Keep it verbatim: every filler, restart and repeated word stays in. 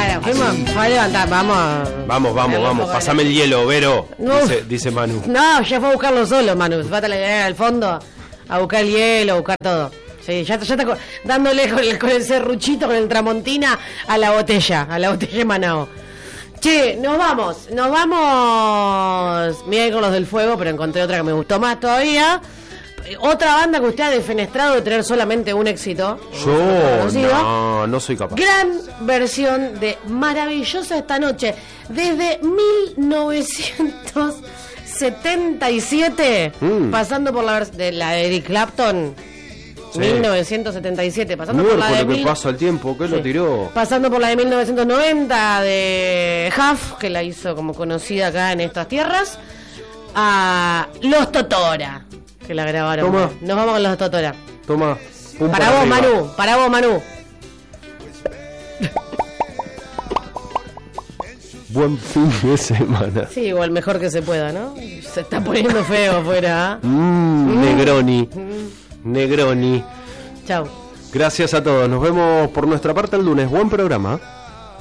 Bueno, fuimos, fue a levantar, vamos. a- Vamos, vamos, Verlo vamos. un poco Pásame de- el hielo, Vero. No. Dice, dice Manu. No, ya fue a buscarlo solo, Manu. Va a llegar al fondo a buscar el hielo, a buscar todo. Sí, ya, ya está co- dándole con el, con el serruchito, con el tramontina a la botella, a la botella de Manao. Che, nos vamos, nos vamos. Mira con los del fuego, pero encontré otra que me gustó más todavía. Otra banda que usted ha defenestrado de tener solamente un éxito. Yo conocido. no, no soy capaz. Gran versión de Maravillosa esta noche. Desde mil novecientos setenta y siete, Mm. pasando por la, vers- de la de Eric Clapton. Sí. mil novecientos setenta y siete, pasando por la de Miércoles, que mil- pasa el tiempo, ¿qué lo Sí. tiró? Pasando por la de mil novecientos noventa de Huff, que la hizo como conocida acá en estas tierras, a Los Totora, que la grabaron. Toma. Nos vamos con Los Totora. Toma. pum Para por vos, arriba. Manu, para vos, Manu. Buen fin de semana. Sí, igual mejor que se pueda, ¿no? Se está poniendo feo afuera. ¿eh? Mmm, Negroni. Negroni. Chau. Gracias a todos. Nos vemos por nuestra parte el lunes. Buen programa.